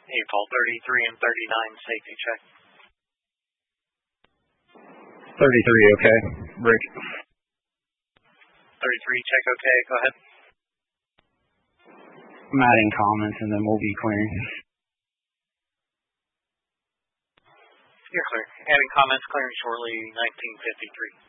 April 33 and 39, safety check. 33, okay. Rick. 33, check okay, go ahead. I'm adding comments and then we'll be clearing. You're clear. Adding comments, clearing shortly, 1953.